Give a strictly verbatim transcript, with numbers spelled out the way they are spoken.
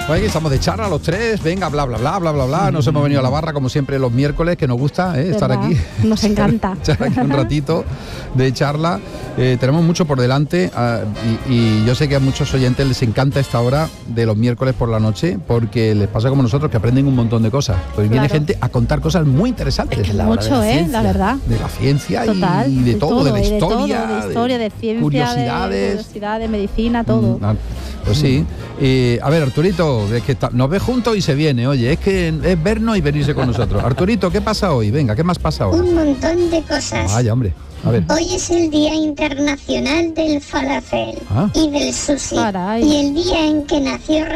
Pues aquí estamos de charla los tres, venga, bla, bla, bla, bla, bla, bla. Nos hemos venido a la barra, como siempre, los miércoles, que nos gusta ¿eh? estar aquí. Nos encanta. Echar aquí un ratito de charla. Eh, tenemos mucho por delante uh, y, y yo sé que a muchos oyentes les encanta esta hora de los miércoles por la noche, porque les pasa como nosotros, que aprenden un montón de cosas. Pues viene Claro. gente a contar cosas muy interesantes. Es que la mucho, hora de la ¿eh? La verdad. De la ciencia Total, y de de todo, todo, de la y de historia. todo, de historia, de ciencia, curiosidades. de curiosidad, de medicina, todo. Mm, Pues sí. Eh, a ver, Arturito, es que ta- nos ve juntos y se viene. Oye, es que es vernos y venirse con nosotros. Arturito, ¿qué pasa hoy? Venga, ¿qué más pasa ahora? Un montón de cosas. Vaya, hombre. A ver. Hoy es el Día Internacional del Falafel Ah. y del Sushi. Caray. Y el día en que nació